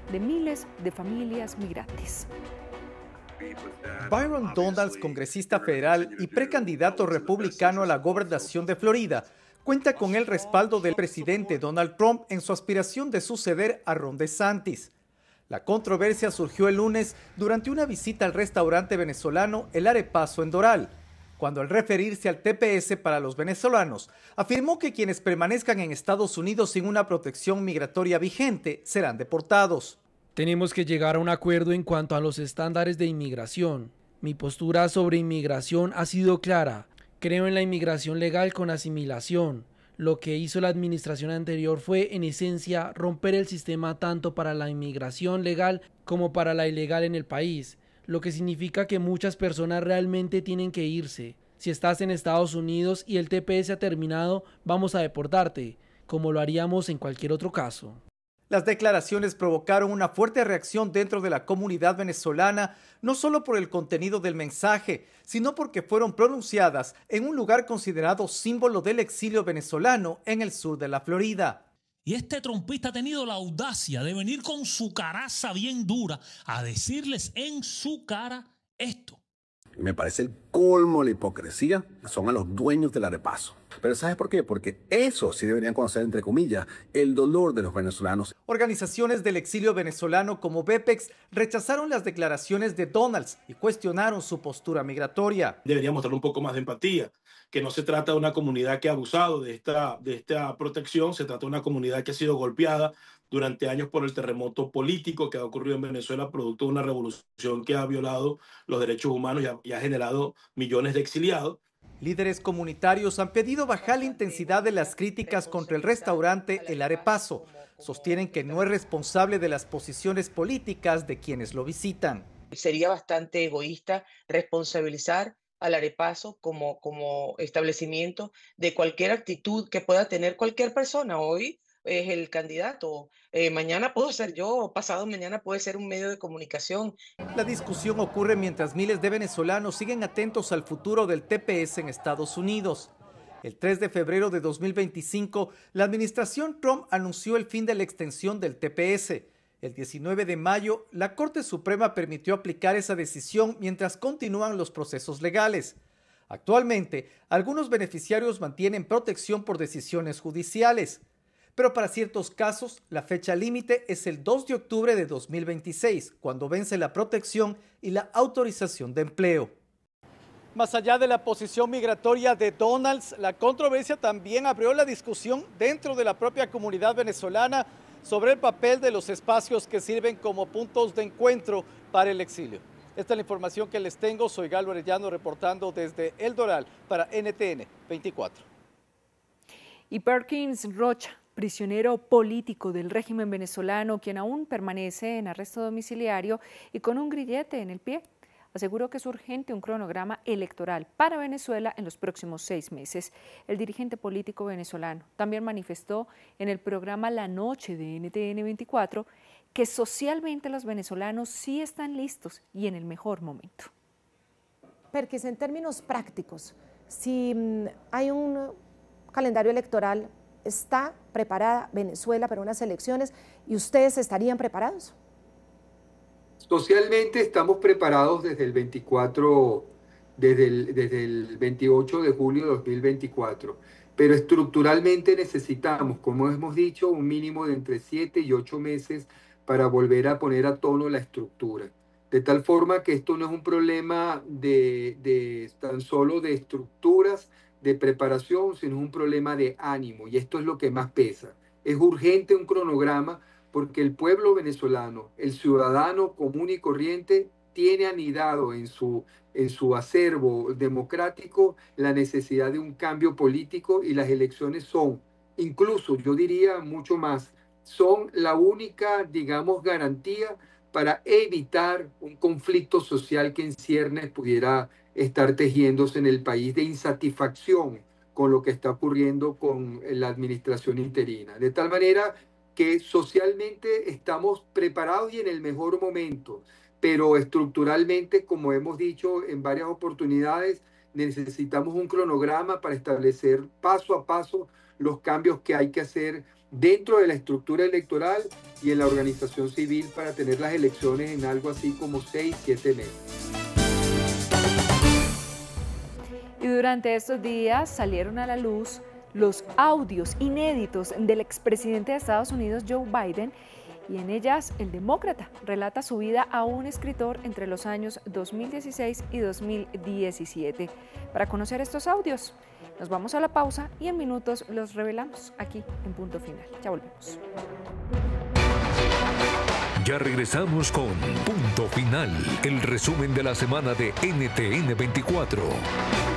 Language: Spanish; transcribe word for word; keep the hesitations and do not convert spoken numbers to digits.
de miles de familias migrantes. Byron Donalds, congresista federal y precandidato republicano a la gobernación de Florida, cuenta con el respaldo del presidente Donald Trump en su aspiración de suceder a Ron DeSantis. La controversia surgió el lunes durante una visita al restaurante venezolano El Arepazo en Doral, cuando al referirse al T P S para los venezolanos, afirmó que quienes permanezcan en Estados Unidos sin una protección migratoria vigente serán deportados. Tenemos que llegar a un acuerdo en cuanto a los estándares de inmigración. Mi postura sobre inmigración ha sido clara. Creo en la inmigración legal con asimilación. Lo que hizo la administración anterior fue, en esencia, romper el sistema tanto para la inmigración legal como para la ilegal en el país, lo que significa que muchas personas realmente tienen que irse. Si estás en Estados Unidos y el T P S ha terminado, vamos a deportarte, como lo haríamos en cualquier otro caso. Las declaraciones provocaron una fuerte reacción dentro de la comunidad venezolana, no solo por el contenido del mensaje, sino porque fueron pronunciadas en un lugar considerado símbolo del exilio venezolano en el sur de la Florida. Y este trompista ha tenido la audacia de venir con su caraza bien dura a decirles en su cara esto. Me parece el colmo la hipocresía. Son a los dueños del Arepazo. Pero ¿sabes por qué? Porque eso sí deberían conocer, entre comillas, el dolor de los venezolanos. Organizaciones del exilio venezolano como BEPEX rechazaron las declaraciones de Donalds y cuestionaron su postura migratoria. Debería mostrar un poco más de empatía, que no se trata de una comunidad que ha abusado de esta, de esta protección, se trata de una comunidad que ha sido golpeada durante años por el terremoto político que ha ocurrido en Venezuela, producto de una revolución que ha violado los derechos humanos y ha, y ha generado millones de exiliados. Líderes comunitarios han pedido bajar la intensidad de las críticas contra el restaurante El Arepazo. Sostienen que no es responsable de las posiciones políticas de quienes lo visitan. Sería bastante egoísta responsabilizar al Arepazo como, como establecimiento de cualquier actitud que pueda tener cualquier persona. Hoy es el candidato, eh, mañana puedo ser yo, o pasado mañana puede ser un medio de comunicación. La discusión ocurre mientras miles de venezolanos siguen atentos al futuro del T P S en Estados Unidos. El tres de febrero de dos mil veinticinco, la administración Trump anunció el fin de la extensión del T P S. El diecinueve de mayo, la Corte Suprema permitió aplicar esa decisión mientras continúan los procesos legales. Actualmente, algunos beneficiarios mantienen protección por decisiones judiciales. Pero para ciertos casos, la fecha límite es el dos de octubre de dos mil veintiséis, cuando vence la protección y la autorización de empleo. Más allá de la posición migratoria de Donalds, la controversia también abrió la discusión dentro de la propia comunidad venezolana sobre el papel de los espacios que sirven como puntos de encuentro para el exilio. Esta es la información que les tengo. Soy Galo Arellano reportando desde El Doral para N T N veinticuatro. Y Perkins Rocha, prisionero político del régimen venezolano, quien aún permanece en arresto domiciliario y con un grillete en el pie, aseguró que es urgente un cronograma electoral para Venezuela en los próximos seis meses. El dirigente político venezolano también manifestó en el programa La Noche de N T N veinticuatro que socialmente los venezolanos sí están listos y en el mejor momento. Perkins, en términos prácticos, si hay un calendario electoral, ¿está preparada Venezuela para unas elecciones y ustedes estarían preparados? Socialmente estamos preparados desde el veinticuatro, desde el, desde el veintiocho de julio de dos mil veinticuatro, pero estructuralmente necesitamos, como hemos dicho, un mínimo de entre siete y ocho meses para volver a poner a tono la estructura. De tal forma que esto no es un problema de, de tan solo de estructuras, de preparación, sino un problema de ánimo, y esto es lo que más pesa. Es urgente un cronograma porque el pueblo venezolano, el ciudadano común y corriente, tiene anidado en su, en su acervo democrático la necesidad de un cambio político, y las elecciones son, incluso yo diría mucho más, son la única, digamos, garantía para evitar un conflicto social que en ciernes pudiera estar tejiéndose en el país, de insatisfacción con lo que está ocurriendo con la administración interina. De tal manera que socialmente estamos preparados y en el mejor momento, pero estructuralmente, como hemos dicho en varias oportunidades, necesitamos un cronograma para establecer paso a paso los cambios que hay que hacer dentro de la estructura electoral y en la organización civil para tener las elecciones en algo así como seis, siete meses. Y durante estos días salieron a la luz los audios inéditos del expresidente de Estados Unidos, Joe Biden, y en ellas el demócrata relata su vida a un escritor entre los años dos mil dieciséis y dos mil diecisiete. Para conocer estos audios, nos vamos a la pausa y en minutos los revelamos aquí en Punto Final. Ya volvemos. Ya regresamos con Punto Final, el resumen de la semana de N T N veinticuatro.